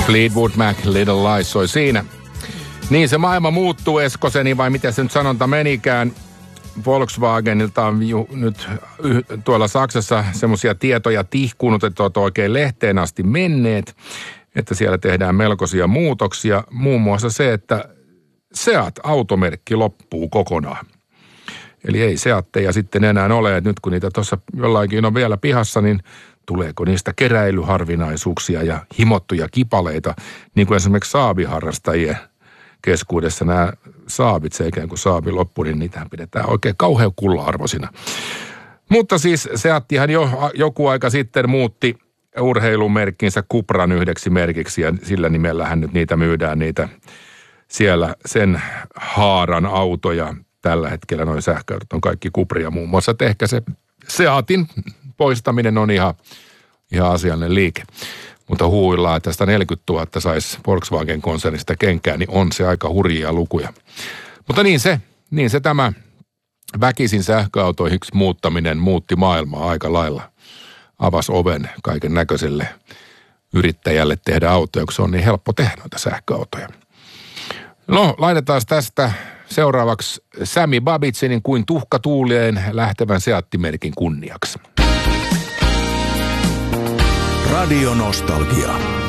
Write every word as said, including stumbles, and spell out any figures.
Fleetwood Mac, Little Lies soi siinä. Niin se maailma muuttuu, Eskoseni, vai miten se nyt sanonta menikään. Volkswagenilta on ju, nyt yh, tuolla Saksassa semmoisia tietoja tihkunut, että olet oikein lehteen asti menneet, että siellä tehdään melkoisia muutoksia. Muun muassa se, että Seat-automerkki loppuu kokonaan. Eli ei Seatteja sitten enää ole, että nyt kun niitä tuossa jollakin on vielä pihassa, niin tuleeko niistä keräilyharvinaisuuksia ja himottuja kipaleita, niin kuin esimerkiksi Saabi-harrastajien keskuudessa nämä Saabit, se ikään kuin Saabi loppu, niin niitähän pidetään oikein kauhean kulla-arvoisina. Mutta siis Seattihan jo joku aika sitten muutti urheilumerkkinsä Cupran yhdeksi merkiksi, ja sillä nimellähän nyt niitä myydään, niitä siellä sen haaran autoja. Tällä hetkellä noin sähköautot on kaikki Cupria muun muassa, että ehkä se Seatin poistaminen on ihan, ihan asiallinen liike. Mutta huuillaan, että tästä neljäkymmentätuhatta saisi Volkswagen-konsernista kenkää, niin on se aika hurjia lukuja. Mutta niin se, niin se tämä väkisin sähköautoiksi muuttaminen muutti maailmaa aika lailla. Avasi oven kaiken näköiselle yrittäjälle tehdä autoja, kun se on niin helppo tehdä noita sähköautoja. No, laitetaan tästä seuraavaksi Sami Babitsinin kuin tuhka tuuleen lähtevän Seattimerkin kunniaksi. Radio Nostalgia.